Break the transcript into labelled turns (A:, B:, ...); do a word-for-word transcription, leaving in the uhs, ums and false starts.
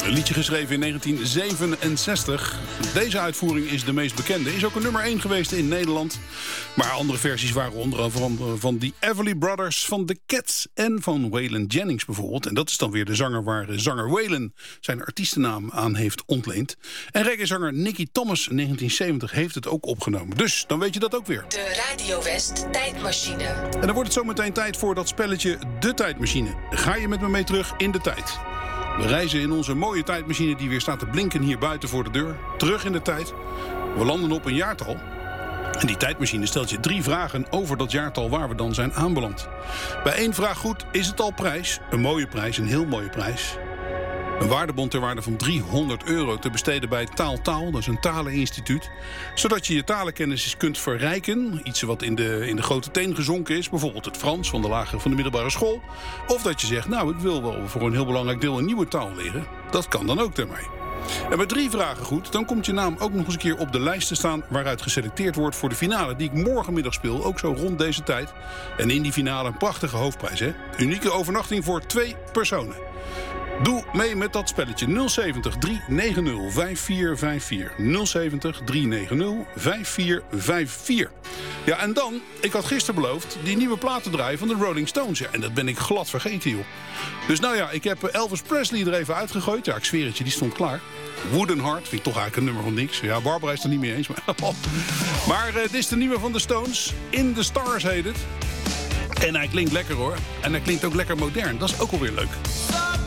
A: Een liedje geschreven in negentien zevenenzestig. Deze uitvoering is de meest bekende. Is ook een nummer één geweest in Nederland. Maar andere versies waren onder andere van de Everly Brothers, van The Cats en van Waylon Jennings bijvoorbeeld. En dat is dan weer de zanger waar zanger Waylon zijn artiestennaam aan heeft ontleend. En reggaezanger Nicky Thomas in negentien zeventig heeft het ook opgenomen. Dus dan weet je dat ook weer.
B: De Radio West Tijdmachine.
A: En dan wordt het zo meteen tijd voor dat spelletje De Tijdmachine. Ga je met me mee terug in de tijd? We reizen in onze mooie tijdmachine die weer staat te blinken hier buiten voor de deur. Terug in de tijd. We landen op een jaartal. En die tijdmachine stelt je drie vragen over dat jaartal waar we dan zijn aanbeland. Bij één vraag goed is het al prijs. Een mooie prijs, een heel mooie prijs. Een waardebon ter waarde van driehonderd euro te besteden bij Taal Taal. Dat is een taleninstituut. Zodat je je talenkennis eens kunt verrijken. Iets wat in de, in de grote teen gezonken is. Bijvoorbeeld het Frans van de lagere van de middelbare school. Of dat je zegt, nou, ik wil wel voor een heel belangrijk deel een nieuwe taal leren. Dat kan dan ook daarmee. En bij drie vragen goed, dan komt je naam ook nog eens een keer op de lijst te staan waaruit geselecteerd wordt voor de finale die ik morgenmiddag speel, ook zo rond deze tijd. En in die finale een prachtige hoofdprijs, hè? Unieke overnachting voor twee personen. Doe mee met dat spelletje. nul zeventig, drie negen nul, vijf vier vijf vier. nul zeventig, drie negen nul, vijf vier vijf vier. Ja, en dan, ik had gisteren beloofd die nieuwe platen draaien van de Rolling Stones. Ja, en dat ben ik glad vergeten, joh. Dus nou ja, ik heb Elvis Presley er even uitgegooid. Ja, ik zweer het je, die stond klaar. Wooden Heart, vind ik toch eigenlijk een nummer van niks. Ja, Barbara is het er niet mee eens. Maar, maar uh, dit is de nieuwe van de Stones. In the Stars heet het. En hij klinkt lekker, hoor. En hij klinkt ook lekker modern. Dat is ook alweer leuk.